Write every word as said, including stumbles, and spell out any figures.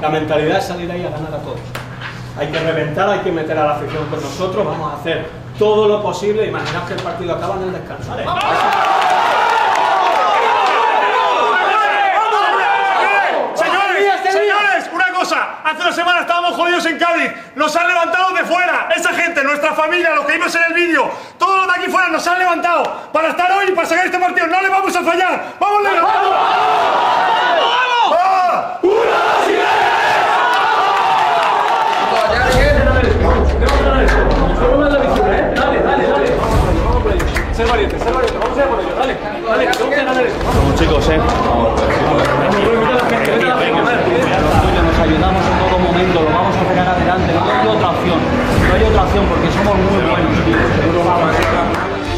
La mentalidad es salir ahí a ganar a todos. Hay que reventar, hay que meter a la afición con nosotros, vamos a hacer todo lo posible. Imaginaos que el partido acaba en el descanso. ¿Vale? Hace una semana estábamos jodidos en Cádiz, nos han levantado de fuera, esa gente, nuestra familia, los que vimos en el vídeo, todos los de aquí fuera nos han levantado para estar hoy y para sacar este partido, no le vamos a fallar, ¡vamos, Leo! ¡Vamos! ¡Vamos! ¡Va! ¡Una Dale, dale, dale. Ser valiente, ser valiente, vamos a ir por ello, dale, dale, Vamos chicos, eh. Nos ayudamos en todo momento, lo vamos a sacar adelante, no hay otra opción, no hay otra opción porque somos muy buenos.